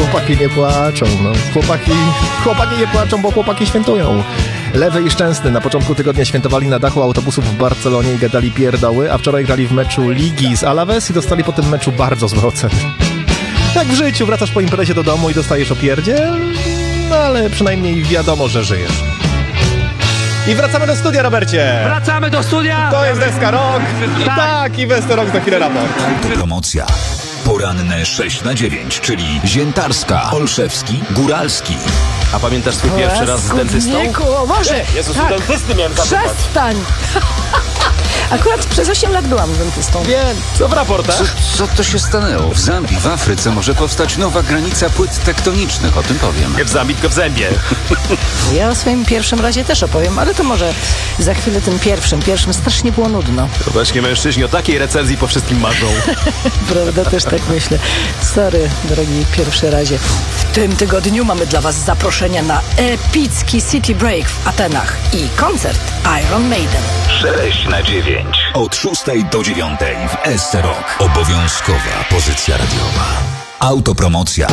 chłopaki nie płaczą, no. Chłopaki nie płaczą, bo chłopaki świętują. Lewy i Szczęsny na początku tygodnia świętowali na dachu autobusów w Barcelonie i gadali pierdoły, a wczoraj grali w meczu Ligi z Alaves i dostali po tym meczu bardzo złe oceny. Jak w życiu, wracasz po imprezie do domu i dostajesz opierdziel, no ale przynajmniej wiadomo, że żyjesz. I wracamy do studia, Robercie! Wracamy do studia! To jest SK Rock! Tak, i West Rock za chwilę raport. Promocja. Poranne 6 na 9, czyli Ziętarska, Olszewski, Góralski. A pamiętasz swój pierwszy raz z dentystą? O Boże! Jezus, tak. dentysty miałem zapytać. Przestań! Akurat przez 8 lat byłam dentystą. Wiem, co w raportach? Co to się stanęło? W Zambii, w Afryce może powstać nowa granica płyt tektonicznych, o tym powiem. Nie w zębie, tylko w zębie. Ja o swoim pierwszym razie też opowiem, ale to może za chwilę tym pierwszym. Pierwszym strasznie było nudno. To właśnie mężczyźni o takiej recenzji po wszystkim marzą. Prawda, też tak myślę. Sorry, drogi pierwszy razie. W tym tygodniu mamy dla was zaproszenia na epicki City Break w Atenach i koncert Iron Maiden. 6 na 9. Od 6 do 9 w SC Rock. Obowiązkowa pozycja radiowa. Autopromocja.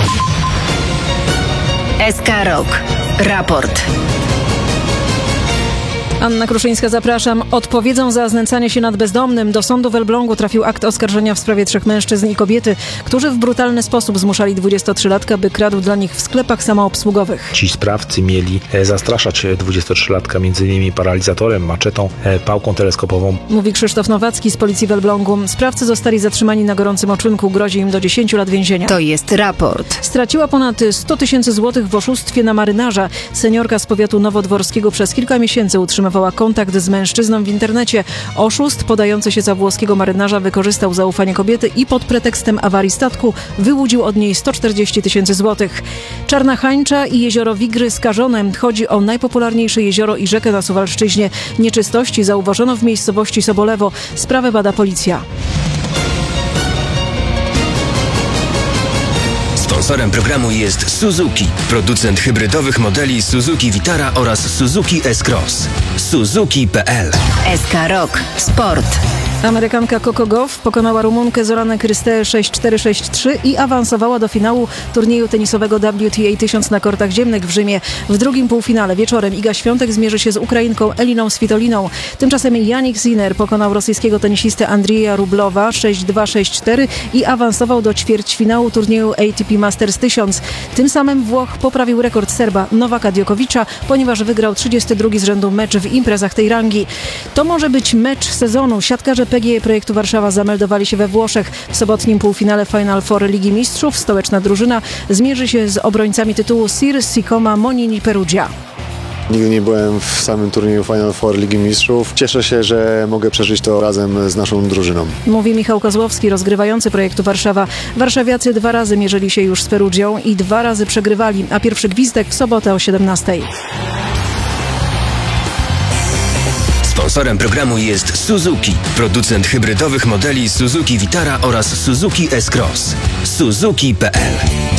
SK Rock. Raport. Anna Kruszyńska, zapraszam. Odpowiedzą za znęcanie się nad bezdomnym. Do sądu w Elblągu trafił akt oskarżenia w sprawie 3 mężczyzn i kobiety, którzy w brutalny sposób zmuszali 23-latka, by kradł dla nich w sklepach samoobsługowych. Ci sprawcy mieli zastraszać 23-latka m.in. paralizatorem, maczetą, pałką teleskopową. Mówi Krzysztof Nowacki z policji w Elblągu. Sprawcy zostali zatrzymani na gorącym uczynku. Grozi im do 10 lat więzienia. To jest raport. Straciła ponad 100 000 złotych w oszustwie na marynarza. Seniorka z powiatu nowodworskiego przez kilka miesięcy utrzymywała kontakt z mężczyzną w internecie. Oszust podający się za włoskiego marynarza wykorzystał zaufanie kobiety i pod pretekstem awarii statku wyłudził od niej 140 000 złotych. Czarna Hańcza i jezioro Wigry skażone. Chodzi o najpopularniejsze jezioro i rzekę na Suwalszczyźnie. Nieczystości zauważono w miejscowości Sobolewo. Sprawę bada policja. Sponsorem programu jest Suzuki, producent hybrydowych modeli Suzuki Vitara oraz Suzuki S-Cross. Suzuki.pl. SK Rock. Sport. Amerykanka Coco Gauff pokonała Rumunkę Zoranę Krystę 6-4-6-3 i awansowała do finału turnieju tenisowego WTA 1000 na kortach ziemnych w Rzymie. W drugim półfinale wieczorem Iga Świątek zmierzy się z Ukrainką Eliną Svitoliną. Tymczasem Jannik Sinner pokonał rosyjskiego tenisistę Andrieja Rublowa 6-2-6-4 i awansował do ćwierćfinału turnieju ATP Masters 1000. Tym samym Włoch poprawił rekord Serba Nowaka Djokovicza, ponieważ wygrał 32 z rzędu mecz w imprezach tej rangi. To może być mecz sezonu. Siatkarze PGE Projektu Warszawa zameldowali się we Włoszech. W sobotnim półfinale Final Four Ligi Mistrzów stołeczna drużyna zmierzy się z obrońcami tytułu Sir Sicoma Monini Perugia. Nigdy nie byłem w samym turnieju Final Four Ligi Mistrzów. Cieszę się, że mogę przeżyć to razem z naszą drużyną. Mówi Michał Kozłowski, rozgrywający Projektu Warszawa. Warszawiacy 2 razy mierzyli się już z Perugią i 2 razy przegrywali, a pierwszy gwizdek w sobotę o 17:00. Sponsorem programu jest Suzuki, producent hybrydowych modeli Suzuki Vitara oraz Suzuki S-Cross. Suzuki.pl.